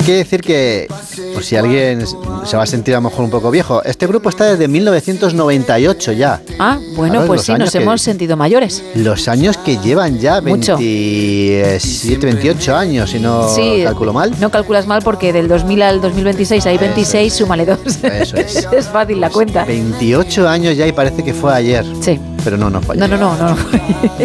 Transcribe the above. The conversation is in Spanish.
que decir que, por si alguien se va a sentir a lo mejor un poco viejo, este grupo está desde 1998 ya. Ah, bueno, Claro, pues sí, nos hemos sentido mayores. Los años que llevan ya, Mucho. 27, 28 años, si no calculo mal. No calculas mal porque del 2000 al 2026 hay 26, súmale 2. Eso es. Es fácil la cuenta. 28 años ya y parece que fue ayer. Sí. Pero no fue ayer. No.